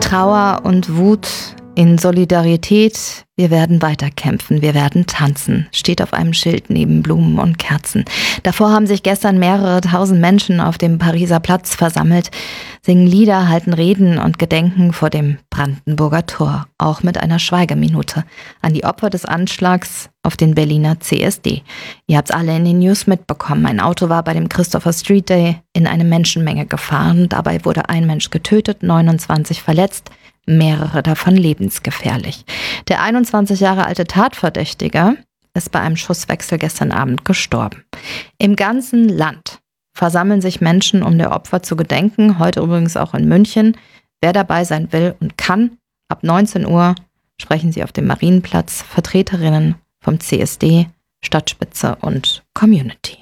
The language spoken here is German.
Trauer und Wut, in Solidarität. Wir werden weiterkämpfen, wir werden tanzen, steht auf einem Schild neben Blumen und Kerzen. Davor haben sich gestern mehrere tausend Menschen auf dem Pariser Platz versammelt, singen Lieder, halten Reden und gedenken vor dem Brandenburger Tor, auch mit einer Schweigeminute an die Opfer des Anschlags auf den Berliner CSD. Ihr habt's alle in den News mitbekommen. Ein Auto war bei dem Christopher Street Day in eine Menschenmenge gefahren. Dabei wurde ein Mensch getötet, 29 verletzt. Mehrere davon lebensgefährlich. Der 21 Jahre alte Tatverdächtige ist bei einem Schusswechsel gestern Abend gestorben. Im ganzen Land versammeln sich Menschen, um der Opfer zu gedenken. Heute übrigens auch in München. Wer dabei sein will und kann, ab 19 Uhr sprechen sie auf dem Marienplatz Vertreterinnen vom CSD, Stadtspitze und Community.